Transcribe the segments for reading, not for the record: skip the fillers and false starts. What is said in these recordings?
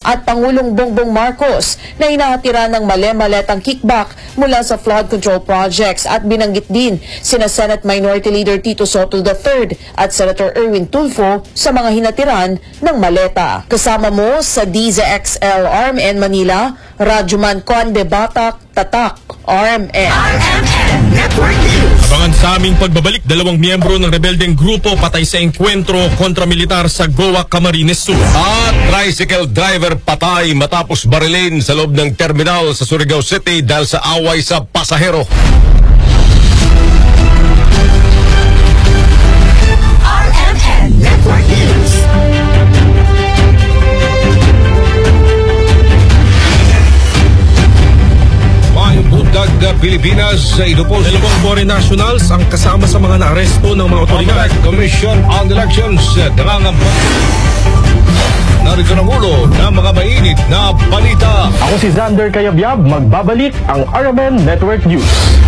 at Pangulong Bongbong Marcos na hinahatira ng mali-maletang kickback mula sa flood control projects at binanggit din sina Senate Minority Leader Tito Sotto III at Senator Erwin Tulfo sa mga hinatiran ng maleta. Kasama mo sa DZXL RMN Manila, Radyoman Conde Batak, Tatak, RMN. Network News. Abangan sa aming pagbabalik, 2 miyembro ng rebeldeng grupo patay sa engkwentro kontra militar sa Goa, Camarines Sur. At tricycle driver patay matapos barilin sa loob ng terminal sa Surigao City dahil sa away sa pasahero. RMN Network News. Budag Pilipinas sa idupos. 2 foreign nationals ang kasama sa mga naaresto ng mga otoridad. Commission on Elections nangangampanya. Narito na ulo ng mga mainit na balita. Ako si Xander Cayabyab, magbabalik ang RMN Network News.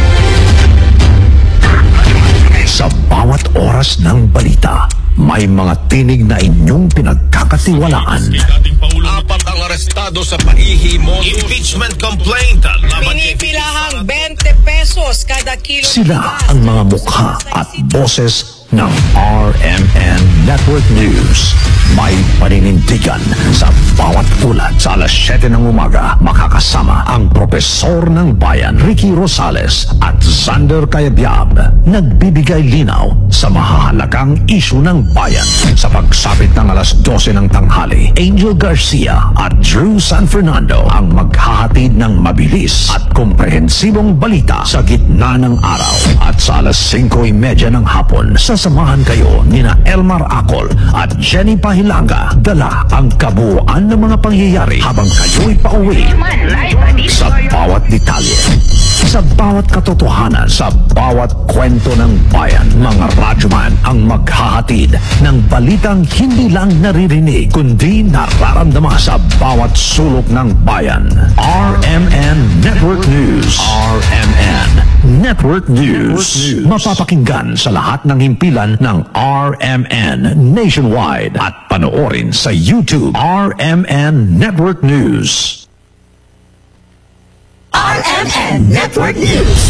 Sa bawat oras ng balita, may mga tinig na inyong pinagkakatiwalaan. Apat ang arestado sa pahihimos. Impeachment complaint. Pinipilahang 20 pesos kada kilo. Sila ang mga mukha at boses ng RMN Network News. May paninindigan sa bawat ulat. Sa alas 7 ng umaga, makakasama ang Propesor ng Bayan, Ricky Rosales at Xander Cayabyab. Nagbibigay linaw sa mahahalagang isyu ng bayan. Sa pagsapit ng alas 12 ng tanghali, Angel Garcia at Drew San Fernando ang maghahatid ng mabilis at komprehensibong balita sa gitna ng araw. At sa alas 5:30 ng hapon, sasamahan kayo nina Elmar Acol at Jenny Pahilanga. Dala ang kabuuan ng mga pangyayari habang kayo'y pauwi. Sa bawat detalye, sa bawat katotohanan, sa bawat kwento ng bayan, mga radyoman ang maghahatid ng balitang hindi lang naririnig kundi nararamdaman sa bawat sulok ng bayan. RMN Network News. RMN Network News. Mapapakinggan sa lahat ng himpilan ng RMN nationwide at panoorin sa YouTube. RMN Network News. RMN Network News.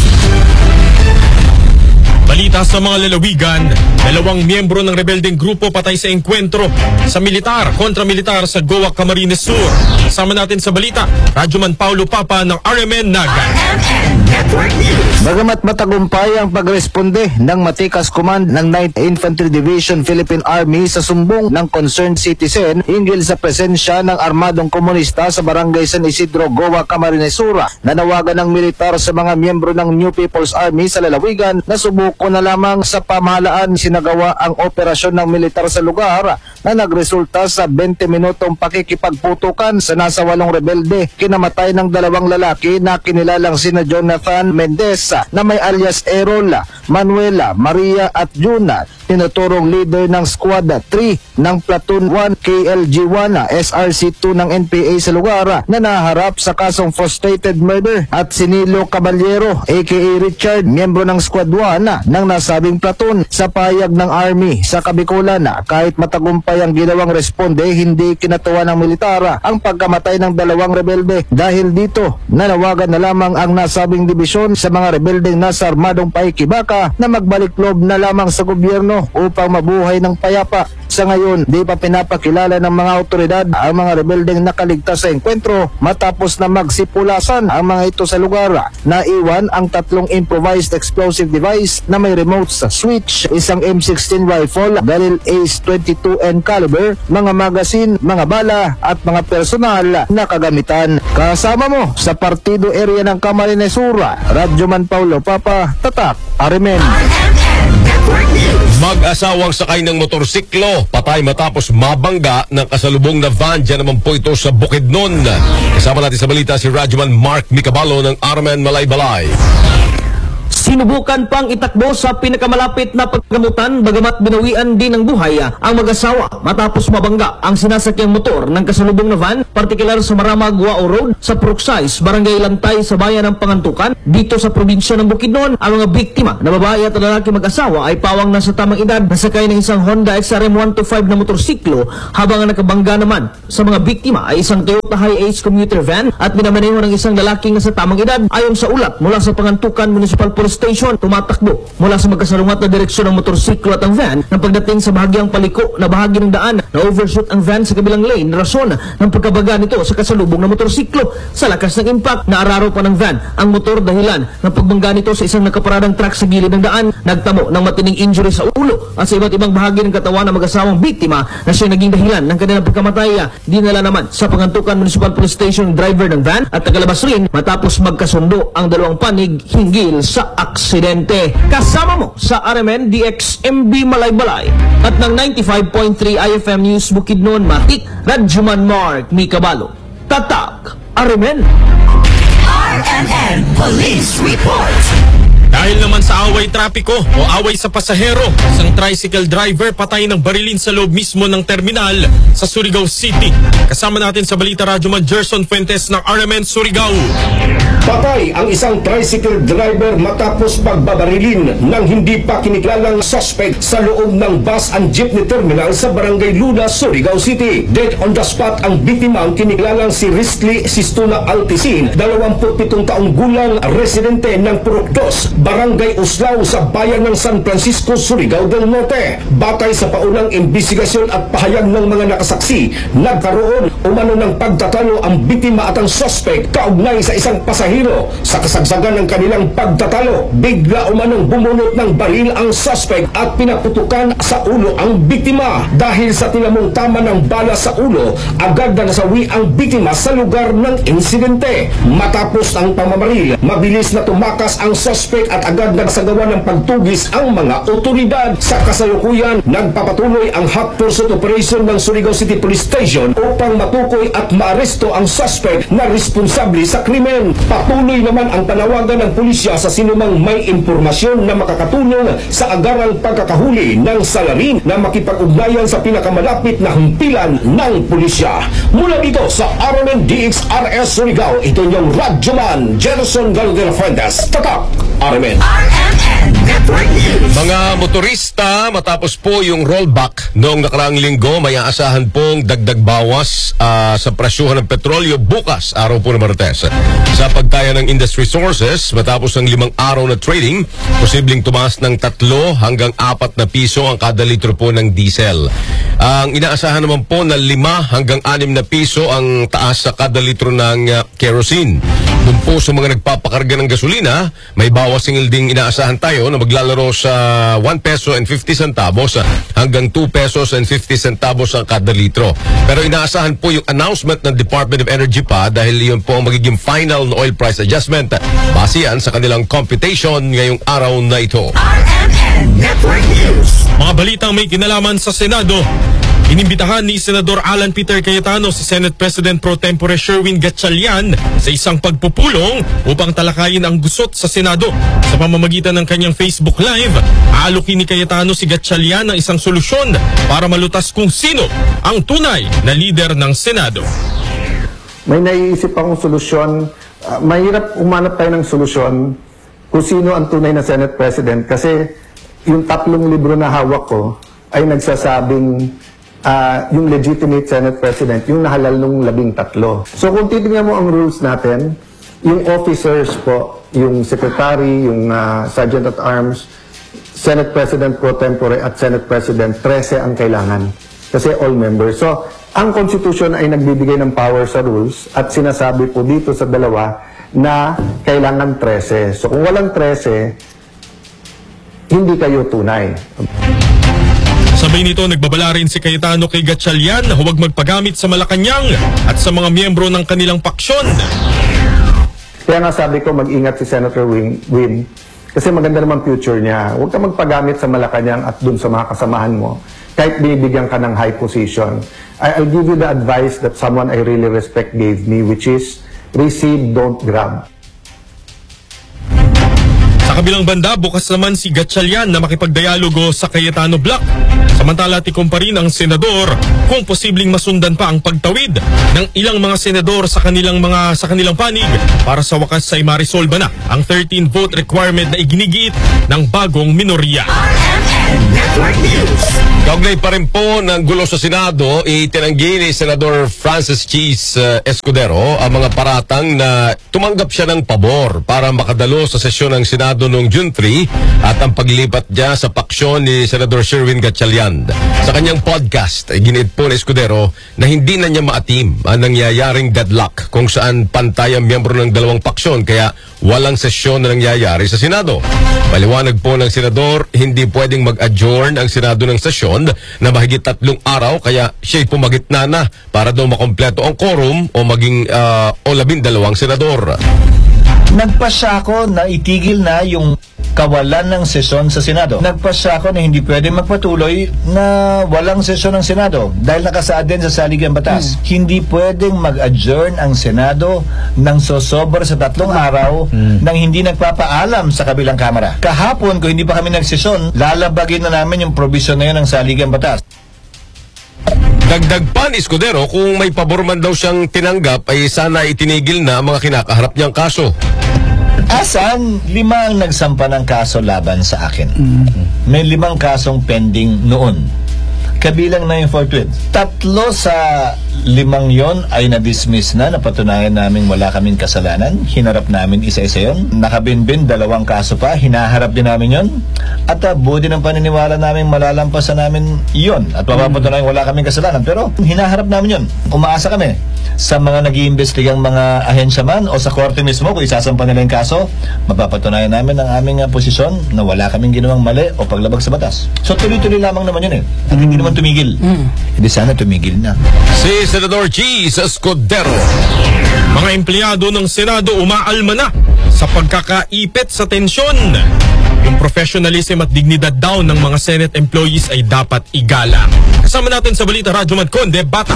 Balita sa mga lalawigan, 2 miyembro ng rebeldeng grupo patay sa engkwentro sa militar kontra militar sa Goa, Camarines Sur. Kasama natin sa balita, Radyoman Paulo Papa ng RMN Naga. RMN Network News. Bagamat matagumpay ang pagresponde ng Matikas Command ng 9th Infantry Division Philippine Army sa sumbong ng concerned citizen hinggil sa presensya ng armadong komunista sa barangay San Isidro, Goa, Camarines Sur, nanawagan ng militar sa mga miyembro ng New People's Army sa lalawigan na subuko na lamang sa pamahalaan sinagawa ang operasyon ng militar sa lugar na nagresulta sa 20 minutong pakikipagputukan sa nasa 8 rebelde. Kinamatay ng 2 lalaki na kinilalang sina Jonathan Mendez na may alias Errol, Manuela, Maria at Juna, tinuturong leader ng Squad 3 ng Platoon 1 KLG1 SRC2 ng NPA sa lugar na naharap sa kasong frustrated murder, at si Nilo Caballero aka Richard, miyembro ng Squad 1 ng nasabing platoon. Sa payag ng Army sa Kabikulan, kahit matagumpay ang ginawang responde, hindi kinatuwa ng militar ang pagkamatay ng 2 rebelde. Dahil dito, nanawagan na lamang ang nasabing dibisyon sa mga rebeldeng nasa armadong paikibaka na magbalik loob na lamang sa gobyerno upang mabuhay ng payapa. Sa ngayon, di pa pinapakilala ng mga otoridad ang mga rebeldeng nakaligtas sa engkwentro matapos na magsipulasan ang mga ito sa lugar. Naiwan ang 3 improvised explosive device na may remote sa switch, isang M16 rifle, barrel Ace 22N caliber, mga magasin, mga bala at mga personal na kagamitan. Kasama mo sa partido area ng Camarines Sur, Radyoman Paulo Papa, Tatak, RMN. Mag-asawang sakay ng motorsiklo patay matapos mabangga ng kasalubong na van. Diyan naman po ito sa Bukidnon. Kasama natin sa balita si Radyoman Mark Micabalo ng RMN Malaybalay. Sinubukan pang itakbo sa pinakamalapit na paggamutan bagamat binawian din ng buhay ang mag-asawa matapos mabangga ang sinasakyang motor ng kasalubong na van, partikular sa Maramag Wao Road sa Pruxais, Barangay Lantay sa bayan ng Pangantukan dito sa probinsya ng Bukidnon. Ang mga biktima na babae at lalaki mag-asawa ay pawang nasa tamang edad, nasakay ng isang Honda XRM 125 na motorsiklo, habang ang nakabangga naman sa mga biktima ay isang Toyota Hi-Ace commuter van at minamaneho ng isang lalaking nasa tamang edad. Ayon sa ulat mula sa Pangantukan Municipal Police Station, tumatakbo mula sa magkasalungat na direksyon ng motorsiklo at ang van nang pagdating sa bahagyang paliko na bahagi ng daan na overshoot ang van sa kabilang lane, rason ng pagkabaga nito sa kasalubong na motorsiklo. Sa lakas ng impact, naararo pa ng van ang motor dahilan ng pagbangga nito sa isang nakaparadang truck sa gilid ng daan. Nagtamo ng matining injury sa ulo at sa iba't ibang bahagi ng katawan ng mag-asawang biktima na siya naging dahilan ng kanilang pagkamatay. Dinala naman sa Pangantukan Municipal Police Station driver ng van at tagalabas rin matapos magkasundo ang dalawang panig hinggil sa aksidente. Kasama mo sa RMN DXMB Malaybalay at ng 95.3 IFM News Bukidnon Matik, Radjuman Mark Mikabalo. Tatak RMN. RMN Police Report. Dahil naman sa away trapiko o away sa pasahero, isang tricycle driver patay ng barilin sa loob mismo ng terminal sa Surigao City. Kasama natin sa Balita Radyoman Gerson Fuentes ng RMN Surigao. Patay ang isang tricycle driver matapos pagbabarilin ng hindi pa kinikilalang suspect sa loob ng bus and jeepney terminal sa Barangay Luna, Surigao City. Dead on the spot ang biktima, ang kinikilalang si Risley Sistuna Altisin, 27 taong gulang, residente ng Puruktos, Barangay Uslao sa bayan ng San Francisco, Surigao del Norte. Batay sa paunang imbestigasyon at pahayag ng mga nakasaksi, nagkaroon umano ng pagtatalo ang biktima at ang suspect kaugnay sa isang pasahero. Sa kasagsagan ng kanilang pagtatalo, bigla umanong bumunot ng baril ang suspect at pinaputukan sa ulo ang biktima. Dahil sa tinamong tama ng bala sa ulo, agad na nasawi ang biktima sa lugar ng insidente. Matapos ang pamamaril, mabilis na tumakas ang suspect at agad na nasagawa ng pagtugis ang mga otoridad. Sa kasalukuyan, nagpapatuloy ang hot pursuit operation ng Surigao City Police Station upang matukoy at maaresto ang suspect na responsable sa krimen. Patuloy naman ang panawagan ng pulisya sa sinumang may impormasyon na makakatulong sa agarang pagkakahuli ng salarin na makipag-ugnayan sa pinakamalapit na humpilan ng pulisya. Mula dito sa RMN DXRS Surigao, ito yung Radyoman Gerson Galvez Fuentes. Tatak RMN. RMN Network News. Mga motorista, matapos po yung rollback noong nakaraang linggo, may aasahan pong dagdag bawas sa presyuhan ng petrolyo bukas, araw po ng Martes. Sa pagtaya ng industry sources, matapos ng 5 araw na trading, posibleng tumaas ng 3 hanggang 4 na piso ang kada litro po ng diesel. Ang inaasahan naman po na 5 hanggang 6 na piso ang taas sa kada litro ng kerosene. Doon po sa mga nagpapakarga ng gasolina, may bawas ding inaasahan tayo na maglalaro sa 1 peso and 50 centavos hanggang 2 pesos and 50 centavos ang kada litro. Pero inaasahan po yung announcement ng Department of Energy pa dahil yun po ang magiging final na oil price adjustment base yan sa kanilang computation ngayong araw na ito. RMN Network News. Mga balitang may kinalaman sa Senado. Inimbitahan ni Senador Alan Peter Cayetano si Senate President Pro Tempore Sherwin Gatchalian sa isang pagpupulong upang talakayin ang gusot sa Senado. Sa pamamagitan ng kanyang Facebook Live, aalukin ni Cayetano si Gatchalian ng isang solusyon para malutas kung sino ang tunay na lider ng Senado. May naiisip akong solusyon. Mahirap umanap tayo ng solusyon kung sino ang tunay na Senate President kasi yung 3 libro na hawak ko ay nagsasabing yung legitimate Senate President, yung nahalal nung 13. So kung titingnan mo ang rules natin, yung officers po, yung Secretary, yung Sergeant at Arms, Senate President Pro Tempore at Senate President, 13 ang kailangan. Kasi all members. So, ang Constitution ay nagbibigay ng power sa rules at sinasabi po dito sa dalawa na kailangan 13. So kung walang 13, hindi kayo tunay. Sabay nito, nagbabala rin si Cayetano kay Gatchalian na huwag magpagamit sa Malacanang at sa mga miyembro ng kanilang paksyon. Kaya nga sabi ko, mag-ingat si Senator Win kasi maganda naman future niya. Huwag ka magpagamit sa Malacanang at dun sa mga kasamahan mo kahit binibigyan ka ng high position. I'll give you the advice that someone I really respect gave me, which is receive, don't grab. Sa kabilang banda, bukas naman si Gatchalian na makipagdialogo sa Cayetano Block. Samantala, tikom pa rin ang senador kung posibleng masundan pa ang pagtawid ng ilang mga senador sa kanilang panig para sa wakas ay marisolba na ang 13-vote requirement na iginigiit ng bagong minorya. Kaugnay pa rin po ng gulo sa Senado, itinanggi ni Senador Francis Cheese Escudero ang mga paratang na tumanggap siya ng pabor para makadalo sa sesyon ng Senado noong June 3 at ang paglipat niya sa paksyon ni Senador Sherwin Gatchalian. Sa kanyang podcast, ginit po ni Escudero na hindi na niya maatim ang nangyayaring deadlock kung saan pantay ang miyembro ng dalawang paksyon kaya walang sesyon na nangyayari sa Senado. Paliwanag po ng Senador, hindi pwedeng mag-adjourn ang Senado ng sesyon na mahigit 3 araw kaya siya'y pumagitna na para daw makompleto ang quorum o maging 12 senador. Nagpasya ako na itigil na yung kawalan ng sesyon sa Senado. Nagpasya ako na hindi pwede magpatuloy na walang sesyon ng Senado dahil nakasaad din sa saligang batas. Hindi pwedeng mag-adjourn ang Senado ng sosobra sa 3 araw nang hindi nagpapaalam sa kabilang kamara. Kahapon, kung hindi pa kami nagsesyon, lalabagin na namin yung provision na yun ng saligang batas. Dagdag pa ni Escudero, kung may pabor man daw siyang tinanggap ay sana itinigil na ang mga kinakaharap niyang kaso. Asan? 5 ang nagsampa ng kaso laban sa akin. May 5 kasong pending noon. Kabilang na yung forthwith. 3 sa 5 yon ay na-dismiss na. Napatunayan namin wala kaming kasalanan. Hinarap namin isa-isa yon. Nakabinbin 2 kaso pa. Hinaharap din namin yon. At buti ng paniniwala namin malalampasan namin yon. At mapapatunayan wala kaming kasalanan. Pero hinaharap namin yon. Umaasa kami sa mga nag-iimbestigang mga ahensya man o sa korte mismo kung isasampa nila yung kaso, mapapatunayan namin ang aming posisyon na wala kaming ginawang mali o paglabag sa batas. So tuloy-tuloy lamang naman yun At hindi naman tumigil. Hindi sana tumigil na. Si Senador Cheese Escudero. Mga empleyado ng Senado umaalma na sa pagkakaipit sa tensyon. Yung professionalism at dignidad daw ng mga Senate employees ay dapat igalang. Kasama natin sa Balita Radyo Conde, Bata.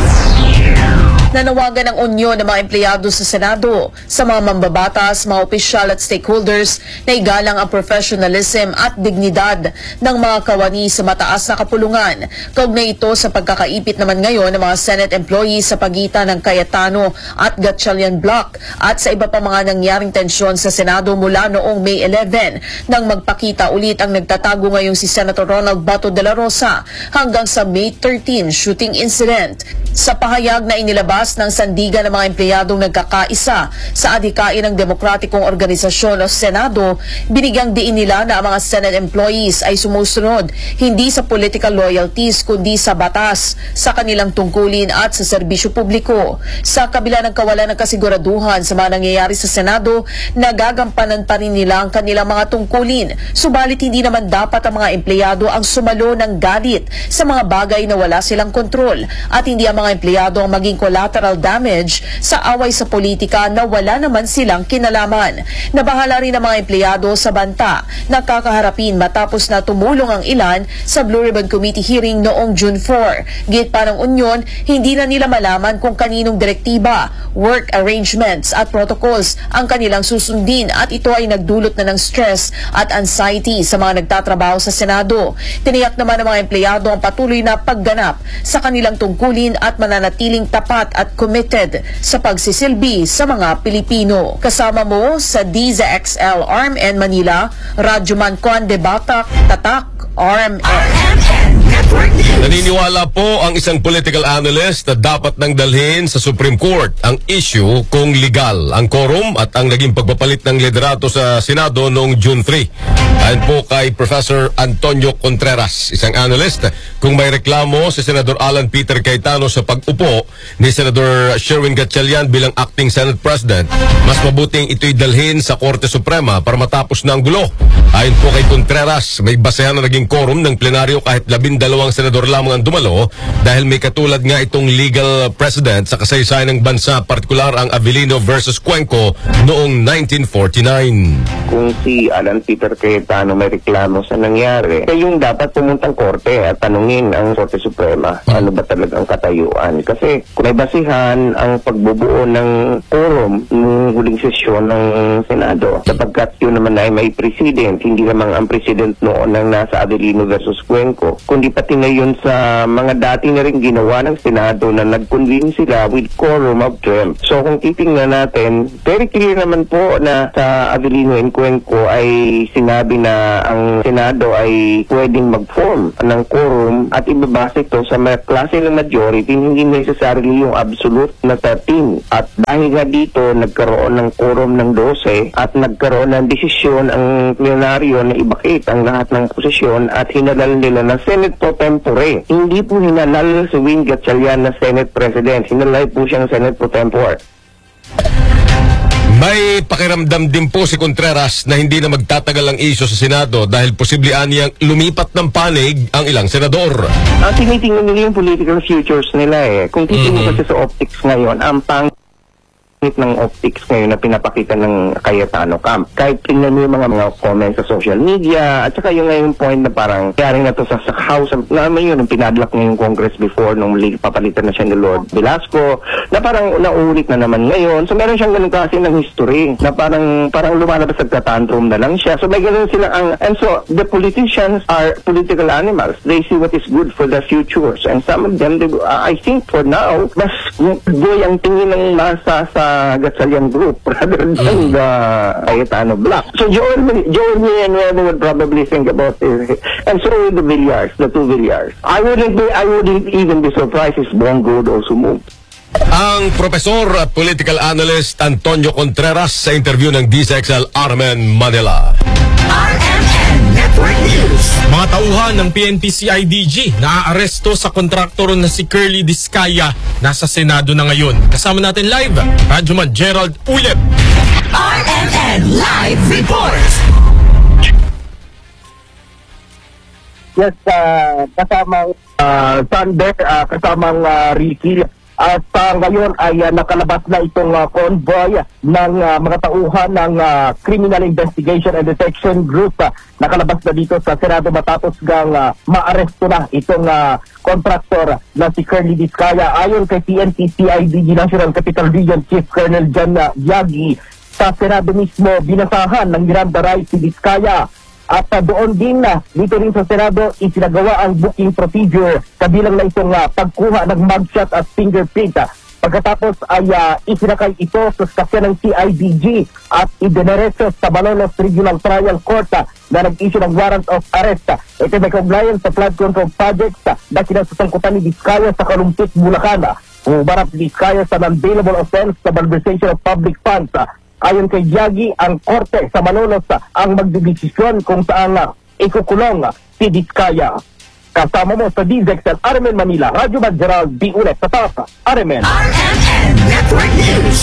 Nanawagan ng unyon ng mga empleyado sa Senado sa mga mambabatas, mga opisyal at stakeholders na igalang ang professionalism at dignidad ng mga kawani sa mataas na kapulungan. Kaugnay ito sa pagkakaipit naman ngayon ng mga Senate employees sa pagitan ng Cayetano at Gatchalian Block at sa iba pa mga nangyaring tensyon sa Senado mula noong May 11 nang magpakita ulit ang nagtatago ngayong si Senator Ronald Bato de la Rosa hanggang sa May 13 shooting incident. Sa pahayag na inilabas ng sandigan ng mga empleyadong nagkakaisa sa adhikain ng demokratikong organisasyon o Senado, binigyang diin nila na ang mga Senate employees ay sumusunod hindi sa political loyalties kundi sa batas, sa kanilang tungkulin at sa serbisyo publiko. Sa kabila ng kawalan ng kasiguraduhan sa mga nangyayari sa Senado, nagagampanan pa rin nila ang kanilang mga tungkulin. Subalit hindi naman dapat ang mga empleyado ang sumalo ng galit sa mga bagay na wala silang kontrol at hindi ang mga empleyado ang maging collateral damage sa away sa politika na wala naman silang kinalaman. Nabahala rin ang mga empleyado sa banta na kakaharapin matapos na tumulong ang ilan sa Blue Ribbon Committee hearing noong June 4. Git pa ng Unyon, hindi na nila malaman kung kaninong direktiba, work arrangements at protocols ang kanilang susundin at ito ay nagdulot na ng stress at anxiety sa mga nagtatrabaho sa Senado. Tiniyak naman ng mga empleyado ang patuloy na pagganap sa kanilang tungkulin at mananatiling tapat at committed sa pagsisilbi sa mga Pilipino. Kasama mo sa DZXL RMN Manila, Radyo Conde, Bata, Tatak, RMN. Naniniwala po ang isang political analyst na dapat nang dalhin sa Supreme Court ang issue kung legal ang quorum at ang naging pagpapalit ng liderato sa Senado noong June 3. Ayon po kay Professor Antonio Contreras, isang analyst, kung may reklamo si Senador Alan Peter Cayetano sa pag-upo ni Senador Sherwin Gatchalian bilang acting Senate President, mas mabuting ito'y dalhin sa Korte Suprema para matapos na ang gulo. Ayon po kay Contreras, may basehan na naging quorum ng plenaryo kahit 12 senador lamang ang dumalo dahil may katulad nga itong legal precedent sa kasaysayan ng bansa, partikular ang Avellino versus Cuenco noong 1949. Kung si Alan Peter Cayetano may reklamo sa nangyari, yung dapat pumuntang korte at tanungin ang Korte Suprema ano ba talagang katayuan. Kasi kung may basihan ang pagbubuo ng quorum ng huling sesyon ng Senado, sapagkat yun naman ay may president, hindi naman ang president noon ng nasa Avellino versus Cuenco, kundi pati ngayon sa mga dati na rin ginawa ng Senado na nag-convene sila with quorum of 12. So kung titingnan natin, very clear naman po na sa Avellino and Cuenco ay sinabi na ang Senado ay pwedeng mag-form ng quorum at ibabase ito sa mga klase ng majority, hindi necessarily yung absolute na 13. At dahil nga dito, nagkaroon ng quorum ng 12 at nagkaroon ng desisyon ang plenaryo na ibakit ang lahat ng posisyon at hinalal nila na Senate pro tempore. Hindi po hinalal si Win Gatchalian na Senate President. Hinalal po siyang Senate pro tempore. May pakiramdam din po si Contreras na hindi na magtatagal ang isyu sa Senado dahil posible aniyang lumipat ng panig ang ilang senador. Tinitingnan nila yung political futures nila eh. Kung titingnan kasi sa optics ngayon, ang ng optics ngayon na pinapakita ng Cayetano camp. Kahit tingnan mo yung mga comments sa social media at saka yung ngayong point na parang kaya na to sa House naman yun, yung pinadlock ngayong Congress before nung papalitan na siya ni Lord Velasco na parang naulit na naman ngayon. So meron siyang ganun kasi ng history na parang lumalabas sa tantrum na lang siya. So may ganun sila and so the politicians are political animals. They see what is good for their futures and some of them, I think for now, mas goy ang tingin ng masa sa Gatchalian group rather than the Cayetano block. So Joel Villanueva would probably think about it, and so would the Villars, the two Villars. I wouldn't even be surprised if Bongo would also move. Ang profesor at political analyst Antonio Contreras sa interview ng DZXL Armen Manila. RMN Network News. Mga tauhan ng PNP-CIDG naaaresto sa kontraktor na si Curly Discaya nasa Senado na ngayon. Kasama natin live, Radyoman Gerald Ulep. RMN Live Report. Yes, kasamang Sander, kasamang Ricky. At ngayon ay nakalabas na itong convoy ng mga tauhan ng Criminal Investigation and Detection Group. Nakalabas na dito sa Senado matapos gang maaresto na itong contractor na si Curly Discaya. Ayon kay PNP-CIDG National Capital Region Chief Colonel John Yagi, sa Senado mismo binasahan ng Miranda rights si Discaya. At doon din dito rin sa Senado isinagawa ang booking procedure kabilang na itong pagkuha ng mugshot at fingerprint. Pagkatapos ay isinakay ito sa sasakyan ng CIDG at idinereso sa Malolos Regional Trial Court na nag-issue ng warrant of arrest. Ito may kaugnayan sa flood control projects na kinasasangkutan ni Discaya sa Kalumpit, Bulacan. Umarap ni Discaya sa non-bailable offense sa malversation of public funds. Ayon kay Yagi, ang korte sa Malolos ang magdidesisyon kung saan ikukulong si Discaya. Kasama mo sa DZXL Armen Manila, Radyo Gerald B. Ulet sa Tasa, Armen. RMN Network News.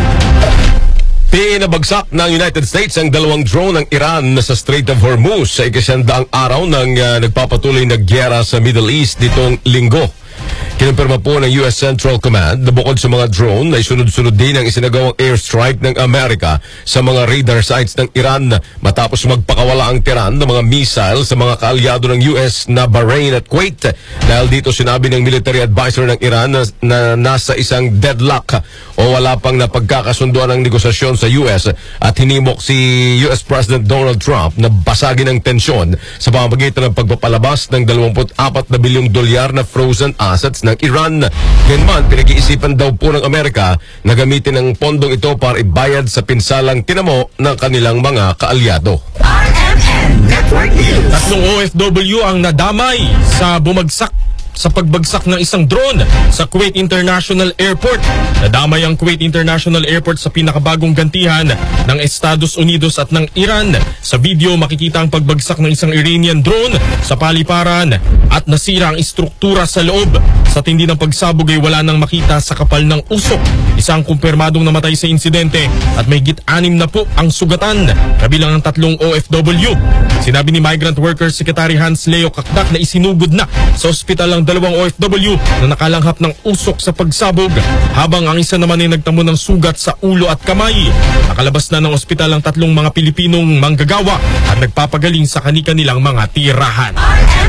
Pinabagsak ng United States ang dalawang drone ng Iran sa Strait of Hormuz sa ikasandaang araw ng nagpapatuloy na gyera sa Middle East nitong linggo. Kinumpirma po ng US Central Command na bukod sa mga drone ay sunod-sunod din ang isinagawang airstrike ng Amerika sa mga radar sites ng Iran matapos magpakawala ang Tehran ng mga missile sa mga kaalyado ng US na Bahrain at Kuwait. Dahil dito sinabi ng military advisor ng Iran na nasa isang deadlock o wala pang napagkakasunduan ng negosasyon sa US at hinimok si US President Donald Trump na basagin ang tensyon sa pamamagitan ng pagpapalabas ng $24 na bilyong na frozen assets ng Iran. Ganman, pinag-iisipan daw po ng Amerika na gamitin ang pondong ito para ibayad sa pinsalang tinamo ng kanilang mga kaalyado. RMN Network News. Tatlong OFW ang nadamay sa bumagsak sa pagbagsak ng isang drone sa Kuwait International Airport. Nadamay ang Kuwait International Airport sa pinakabagong gantihan ng Estados Unidos at ng Iran. Sa video makikita ang pagbagsak ng isang Iranian drone sa paliparan at nasira ang istruktura sa loob. Sa tindi ng pagsabog ay wala nang makita sa kapal ng usok. Isang kumpirmadong namatay sa insidente at may git-6 na po ang sugatan, kabilang ang 3 OFW. Sinabi ni Migrant Workers Secretary Hans Leo Kakdak na isinugod na sa ospital ang 2 OFW na nakalanghap ng usok sa pagsabog, habang ang isa naman ay nagtamo ng sugat sa ulo at kamay. Nakalabas na ng ospital ang 3 mga Pilipinong manggagawa at nagpapagaling sa kani-kanilang mga tirahan.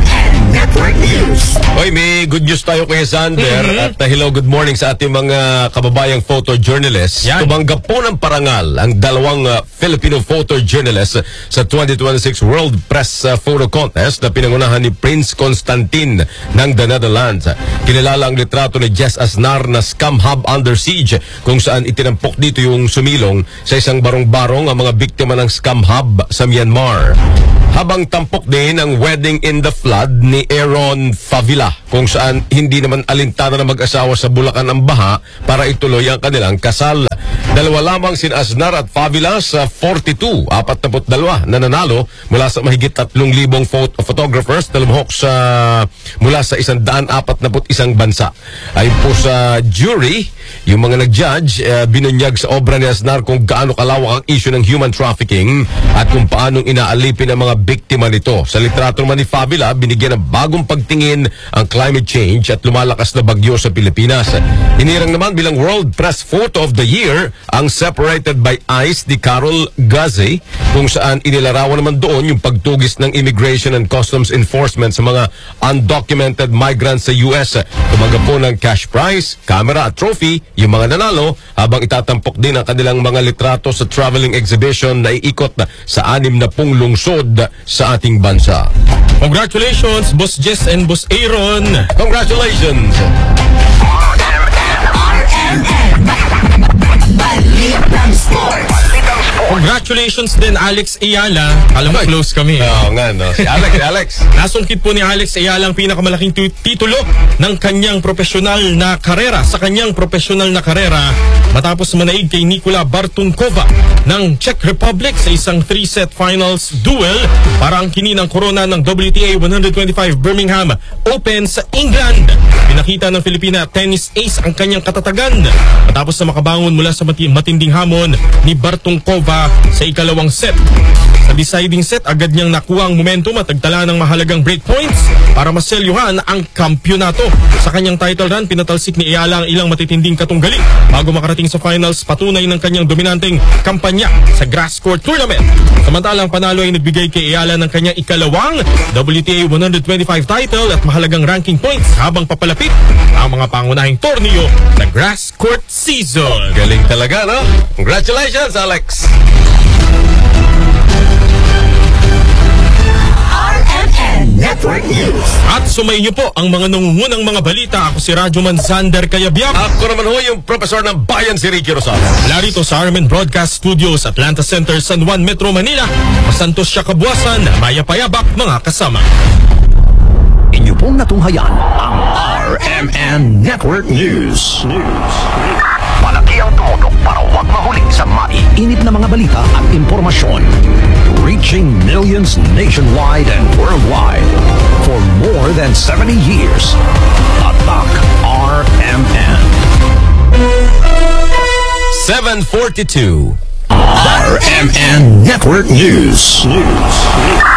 Network News. Hoy, may good news tayo kay Sander. At hello, good morning sa ating mga kababayang photojournalists. Tumanggap po ng parangal ang 2 Filipino photojournalists sa 2026 World Press Photo Contest na pinangunahan ni Prince Constantine ng the Netherlands. Kilala ang litrato ni Jess Aznar na Scam Hub Under Siege, kung saan itinampok dito yung sumilong sa isang barong-barong ang mga biktima ng Scam Hub sa Myanmar. Habang tampok din ang Wedding in the Flood ni Aaron Favila, kung saan hindi naman alintana na mag-asawa sa Bulacan ang baha para ituloy ang kanilang kasal. 2 lamang sin Aznar at Favila sa 42 na nanalo mula sa mahigit 3,000 photographers na lumahok sa mula sa 141 bansa. Ayon po sa jury, yung mga nag-judge binunyag sa obra ni Aznar kung gaano kalawak ang issue ng human trafficking at kung paanong inaalipin ang mga biktima nito. Sa litrato naman ni Favila, binigyan ng bagong pagtingin ang climate change at lumalakas na bagyo sa Pilipinas. Inirang naman bilang World Press Photo of the Year ang Separated by Ice ni Carol Gaze, kung saan inilarawan naman doon yung pagtugis ng Immigration and Customs Enforcement sa mga undocumented migrants sa US. Tumanggap po ng cash prize, camera at trophy yung mga nanalo, habang itatampok din ang kanilang mga litrato sa traveling exhibition na iikot sa 60 lungsod sa ating bansa. Congratulations, Boss Jess and Boss Aaron. Congratulations. Balitang Sports. Congratulations din Alex Ayala. Alam mo, close kami. Oo nga, no? Si Alex. Nasungkit po ni Alex Ayala ang pinakamalaking titulo ng kanyang profesional na karera. Sa kanyang profesional na karera, matapos manaig kay Nikola Bartunkova ng Czech Republic sa isang 3-set finals duel para ang kininang korona ng WTA 125 Birmingham Open sa England. Pinakita ng Filipina tennis ace ang kanyang katatagan matapos na makabangon mula sa matinding hamon ni Bartunkova sa ikalawang set. Sa deciding set, agad niyang nakuha ang momentum at nagtala ng mahalagang break points para maselyuhan ang kampyonato. Sa kanyang title run, pinatalsik ni Ayala ang ilang matitinding katunggali bago makarating sa finals, patunay ng kanyang dominanteng kampanya sa grass court tournament. Samantalang panalo ay nagbigay kay Ayala ng kanyang ikalawang WTA 125 title at mahalagang ranking points habang papalapit ang mga pangunahing torneo sa grass court season. Galing talaga, no? Congratulations, Alex! RMN Network News. At sumay niyo po ang mga nangungunang mga balita. Ako si Radyoman Sander Cayabyab. Ako naman ho yung professor ng bayan, si Ricky Rosales. Mula rito sa RMN Broadcast Studios, Atlanta Center, San Juan, Metro Manila. Masantos siya kabuwasan, Maya Payabak, mga kasama. Inyo pong natunghayan ang RMN Network News. Malaki ang tumulong para huwag mahuling sa maiinit na mga balita at impormasyon. Reaching millions nationwide and worldwide for more than 70 years. Tatak RMN. 7:42. RMN Network News.